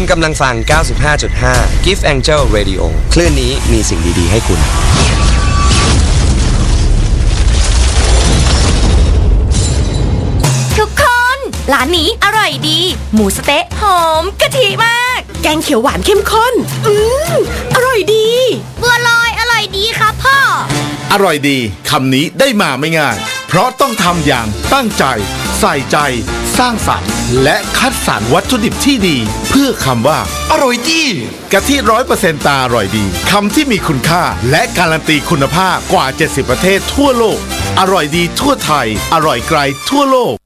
กำลังฟัง 95.5 Gift Angel Radio คลื่นนี้มีสิ่งดีๆให้คุณทุกคนร้านนี้อร่อยดีหมูสะเต๊ะหอมกะทิมากแกงเขียวหวานเข้มข้นอร่อยดีบัวลอยอร่อยดีครับพ่ออร่อยดีคำนี้ได้มาไม่ง่ายเพราะต้องทำอย่างตั้งใจใส่ใจสร้างสรรค์และคัดสรรวัตถุดิบที่ดีเพื่อคำว่าอร่อยดีกะทิ 100% ตาอร่อยดีคำที่มีคุณค่าและการันตีคุณภาพกว่า70ประเทศทั่วโลกอร่อยดีทั่วไทยอร่อยไกลทั่วโลก